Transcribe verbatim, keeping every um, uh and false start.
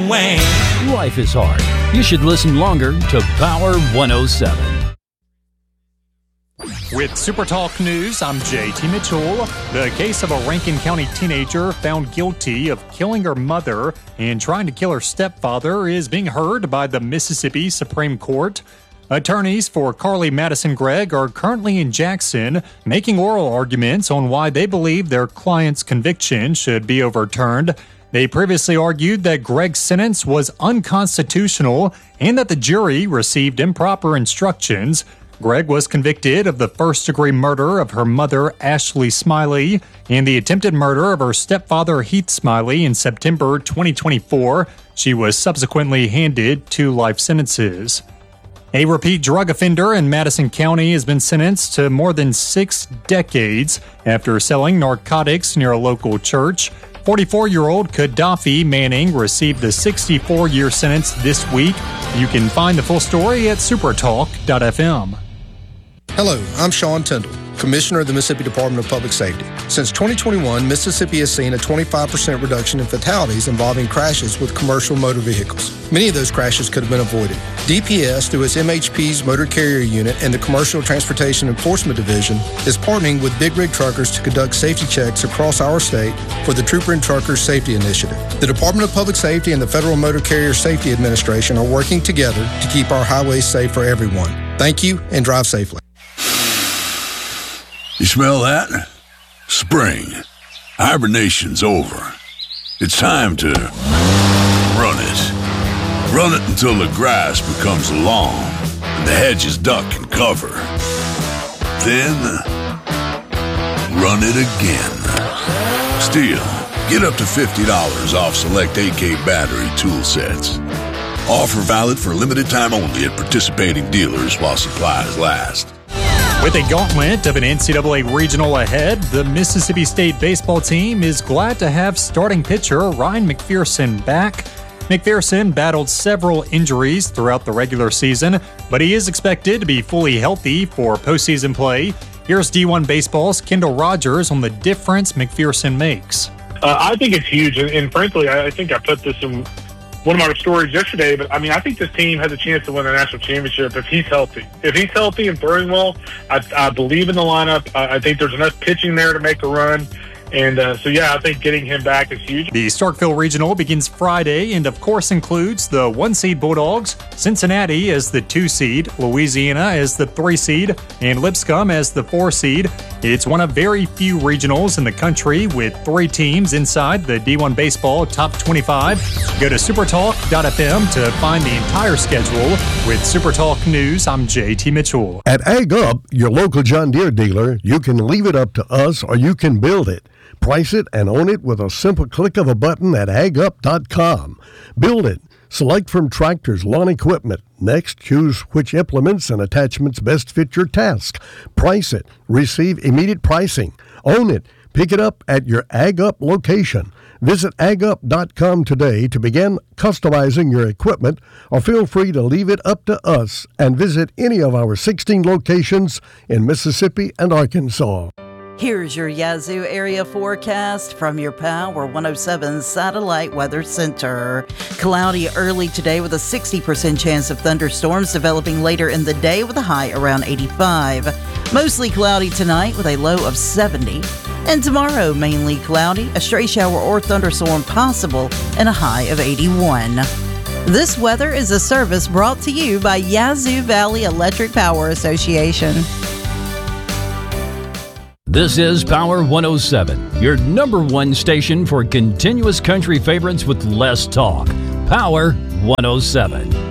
Wayne. Life is hard. You should listen longer to Power one oh seven. With Super Talk News, I'm J T Mitchell. The case of a Rankin County teenager found guilty of killing her mother and trying to kill her stepfather is being heard by the Mississippi Supreme Court. Attorneys for Carly Madison Gregg are currently in Jackson making oral arguments on why they believe their client's conviction should be overturned. They previously argued that Gregg's sentence was unconstitutional and that the jury received improper instructions. Gregg was convicted of the first-degree murder of her mother, Ashley Smiley, and the attempted murder of her stepfather, Heath Smiley, in September twenty twenty-four. She was subsequently handed two life sentences. A repeat drug offender in Madison County has been sentenced to more than six decades after selling narcotics near a local church. forty-four-year-old Gaddafi Manning received a sixty-four-year sentence this week. You can find the full story at supertalk dot f m. Hello, I'm Sean Tyndall, Commissioner of the Mississippi Department of Public Safety. Since twenty twenty-one, Mississippi has seen a twenty-five percent reduction in fatalities involving crashes with commercial motor vehicles. Many of those crashes could have been avoided. D P S, through its M H P's Motor Carrier Unit and the Commercial Transportation Enforcement Division, is partnering with Big Rig Truckers to conduct safety checks across our state for the Trooper and Truckers Safety Initiative. The Department of Public Safety and the Federal Motor Carrier Safety Administration are working together to keep our highways safe for everyone. Thank you, and drive safely. You smell that? Spring. Hibernation's over. It's time to run it. Run it until the grass becomes long and the hedges duck and cover. Then, run it again. Steel, get up to fifty dollars off select A K battery tool sets. Offer valid for limited time only at participating dealers while supplies last. With a gauntlet of an N C double A regional ahead, the Mississippi State baseball team is glad to have starting pitcher Ryan McPherson back. McPherson battled several injuries throughout the regular season, but he is expected to be fully healthy for postseason play. Here's D one Baseball's Kendall Rogers on the difference McPherson makes. Uh, I think it's huge, and, and frankly, I, I think I put this in one of our stories yesterday, but I mean, I think this team has a chance to win a national championship if he's healthy. If he's healthy and throwing well, I, I believe in the lineup. I, I think there's enough pitching there to make a run. And uh, so, yeah, I think getting him back is huge. The Starkville Regional begins Friday and, of course, includes the one-seed Bulldogs, Cincinnati as the two-seed, Louisiana as the three-seed, and Lipscomb as the four-seed. It's one of very few regionals in the country with three teams inside the D one Baseball Top twenty-five. Go to supertalk dot f m to find the entire schedule. With Supertalk News, I'm J T Mitchell. At Ag Up, your local John Deere dealer, you can leave it up to us or you can build it. Price it and own it with a simple click of a button at ag up dot com. Build it. Select from tractors, lawn equipment. Next, choose which implements and attachments best fit your task. Price it. Receive immediate pricing. Own it. Pick it up at your Ag Up location. Visit ag up dot com today to begin customizing your equipment, or feel free to leave it up to us and visit any of our sixteen locations in Mississippi and Arkansas. Here's your Yazoo area forecast from your Power one oh seven Satellite Weather Center. Cloudy early today with a sixty percent chance of thunderstorms developing later in the day with a high around eighty-five. Mostly cloudy tonight with a low of seventy. And tomorrow, mainly cloudy, a stray shower or thunderstorm possible, and a high of eighty-one. This weather is a service brought to you by Yazoo Valley Electric Power Association. This is Power one oh seven, your number one station for continuous country favorites with less talk. Power one oh seven.